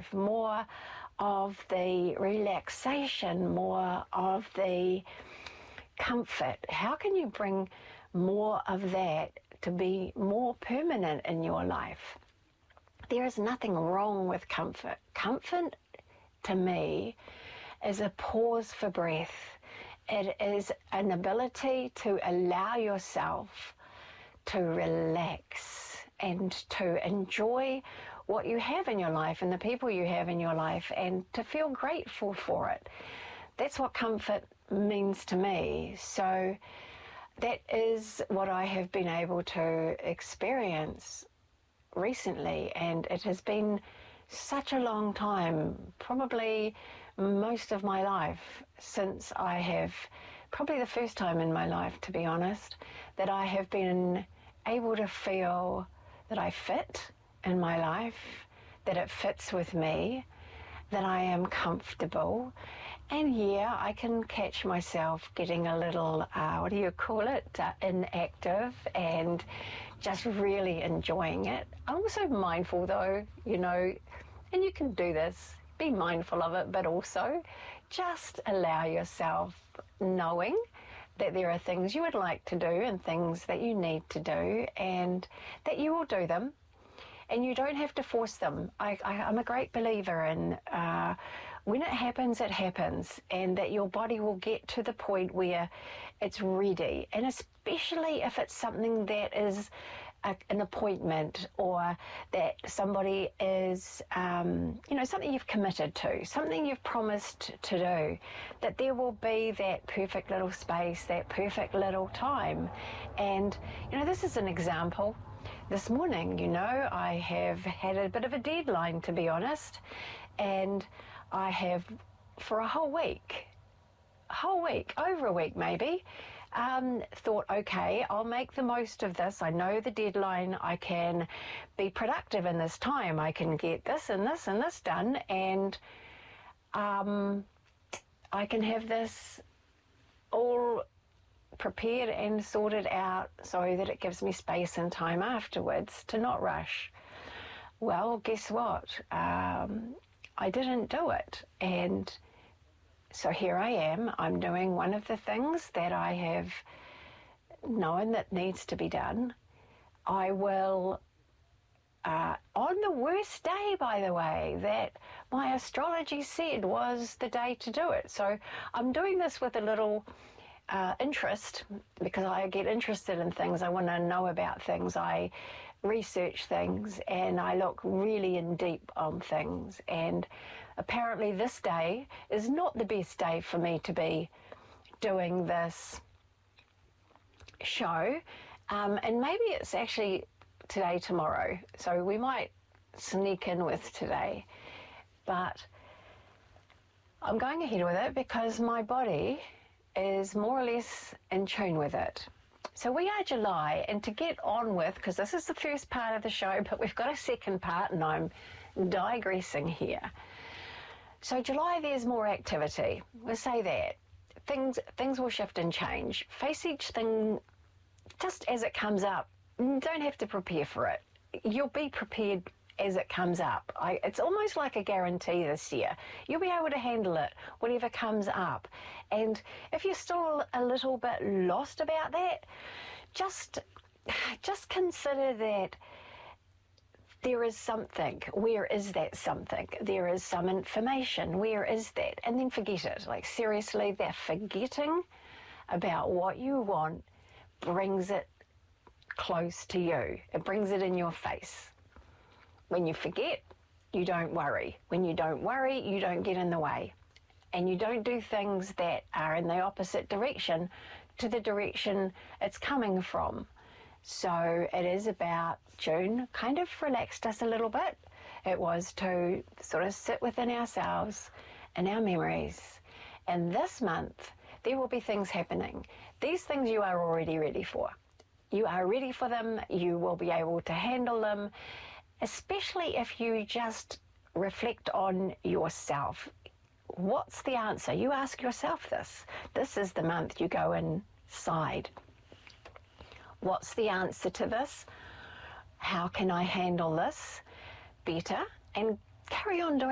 life, more of the relaxation, more of the comfort? How can you bring more of that to be more permanent in your life? There is nothing wrong with comfort. Comfort, to me, is a pause for breath. It is an ability to allow yourself to relax and to enjoy what you have in your life and the people you have in your life, and to feel grateful for it. That's what comfort means to me. So that is what I have been able to experience recently, and it has been such a long time, probably most of my life, since I have, probably the first time in my life, to be honest, that I have been able to feel that I fit in my life, that it fits with me, that I am comfortable. And yeah, I can catch myself getting a little, inactive, and just really enjoying it. I'm also mindful though, and you can do this, be mindful of it, but also just allow yourself knowing that there are things you would like to do and things that you need to do, and that you will do them. And you don't have to force them. I'm a great believer in when it happens, and that your body will get to the point where it's ready. And especially if it's something that is an appointment, or that somebody is, something you've committed to, something you've promised to do, that there will be that perfect little space, that perfect little time. And, this is an example. This morning, I have had a bit of a deadline, to be honest, and I have, for a whole week, over a week maybe, thought, okay, I'll make the most of this. I know the deadline. I can be productive in this time. I can get this and this and this done, and I can have this all prepared and sorted out so that it gives me space and time afterwards to not rush. Well, guess what? I didn't do it. And so here I am. I'm doing one of the things that I have known that needs to be done. I will, on the worst day, by the way, that my astrology said was the day to do it. So I'm doing this with a little interest, because I get interested in things. I want to know about things. I research things, and I look really in deep on things. And apparently this day is not the best day for me to be doing this show. And maybe it's actually today, tomorrow. So we might sneak in with today. But I'm going ahead with it because my body is more or less in tune with it. So we are July, and to get on with, because this is the first part of the show, but we've got a second part, and I'm digressing here. So July, there's more activity. We'll say that. Things will shift and change. Face each thing just as it comes up. You don't have to prepare for it. You'll be prepared as it comes up. It's almost like a guarantee this year. You'll be able to handle it, whatever comes up. And if you're still a little bit lost about that, just consider that there is something. Where is that something? There is some information. Where is that? And then forget it. Like, seriously, that forgetting about what you want brings it close to you. It brings it in your face. When you forget, you don't worry. When you don't worry, you don't get in the way. And you don't do things that are in the opposite direction to the direction it's coming from. So it is about, June kind of relaxed us a little bit. It was to sort of sit within ourselves and our memories. And this month, there will be things happening. These things you are already ready for. You are ready for them. You will be able to handle them, especially if you just reflect on yourself. What's the answer? You ask yourself this. This is the month you go inside. What's the answer to this? How can I handle this better? And carry on doing